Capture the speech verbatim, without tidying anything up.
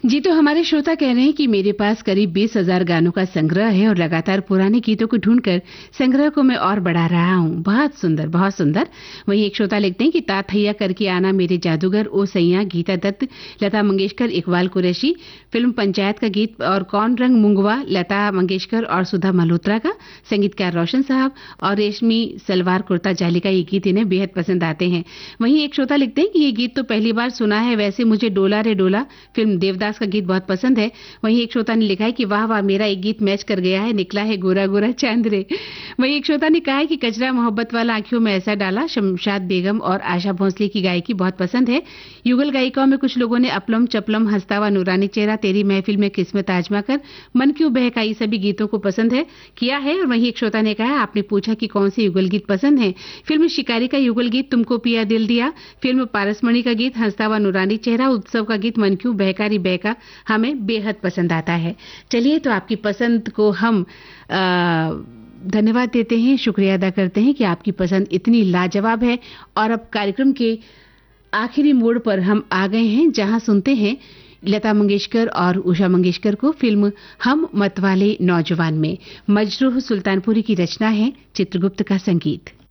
जी, तो हमारे श्रोता कह रहे हैं कि मेरे पास करीब बीस हज़ार गानों का संग्रह है और लगातार पुराने गीतों को ढूंढकर संग्रह को मैं और बढ़ा रहा हूँ। बहुत सुंदर, बहुत सुंदर। वहीं एक श्रोता लिखते हैं कि तात हैया करके आना मेरे जादूगर, ओ सैया, गीता दत्त, लता मंगेशकर, इकबाल कुरैशी, फिल्म पंचायत का गीत और कौन रंग मुंगवा, लता मंगेशकर और सुधा मल्होत्रा का, संगीतकार रोशन साहब और रेशमी सलवार कुर्ता जाली का ये गीत इन्हें बेहद पसंद आते हैं। वहीं एक श्रोता लिखते हैं कि ये गीत तो पहली बार सुना है, वैसे मुझे डोला रे डोला फिल्म देवदास का गीत बहुत पसंद है। वहीं एक श्रोता ने लिखा है कि वाह वाह, मेरा एक गीत मैच कर गया है, निकला है गोरा गोरा चांद रे। वहीं एक श्रोता ने कहा है कि कचरा मोहब्बत वाला आंखों में ऐसा डाला, शमशाद बेगम और आशा भोसले की गायकी बहुत पसंद है। युगल गायिकाओं में कुछ लोगों ने अपलम चपलम, हंसतावा नूरानी चेहरा, तेरी महफिल में किस्मत आजमा कर, मन क्यों बहकाई सभी गीतों को पसंद है किया है। और वहीं एक श्रोता ने कहा, आपने पूछा कि कौन से युगल गीत पसंद है। फिल्म शिकारी का युगल गीत तुमको पिया दिल दिया, फिल्म पारसमणि का गीत हंसतावा नूरानी चेहरा, उत्सव का गीत मन क्यों बहकारी बहका हमें बेहद पसंद आता है। चलिए, तो आपकी पसंद को हम आ, धन्यवाद देते हैं, शुक्रिया अदा करते हैं कि आपकी पसंद इतनी लाजवाब है। और अब कार्यक्रम के आखिरी मोड़ पर हम आ गए हैं, जहां सुनते हैं लता मंगेशकर और उषा मंगेशकर को फिल्म हम मतवाले नौजवान में। मजरूह सुल्तानपुरी की रचना है, चित्रगुप्त का संगीत।